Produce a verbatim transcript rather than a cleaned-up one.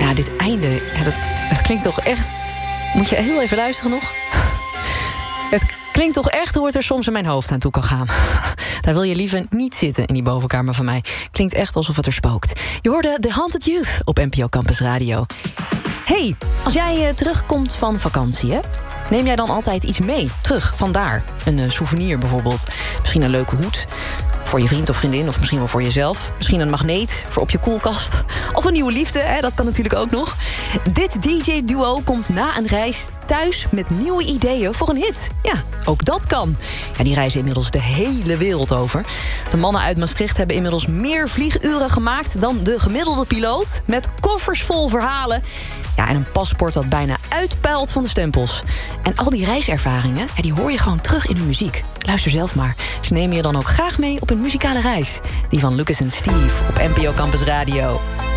Nou, dit einde, ja, dat, dat klinkt toch echt... Moet je heel even luisteren nog? Het klinkt toch echt hoe het er soms in mijn hoofd aan toe kan gaan. Daar wil je liever niet zitten in die bovenkamer van mij. Klinkt echt alsof het er spookt. Je hoorde The Haunted Youth op N P O Campus Radio. Hey, als jij uh, terugkomt van vakantie, hè? Neem jij dan altijd iets mee, terug, vandaar? Een uh, souvenir bijvoorbeeld. Misschien een leuke hoed. Voor je vriend of vriendin, of misschien wel voor jezelf. Misschien een magneet voor op je koelkast. Of een nieuwe liefde, hè? Dat kan natuurlijk ook nog. Dit D J-duo komt na een reis thuis met nieuwe ideeën voor een hit. Ja, ook dat kan. Ja, die reizen inmiddels de hele wereld over. De mannen uit Maastricht hebben inmiddels meer vlieguren gemaakt dan de gemiddelde piloot. Met koffers vol verhalen. Ja, en een paspoort dat bijna uitpuilt van de stempels. En al die reiservaringen, ja, die hoor je gewoon terug in hun muziek. Luister zelf maar. Ze nemen je dan ook graag mee op een muzikale reis. Die van Lucas en Steve op N P O Campus Radio.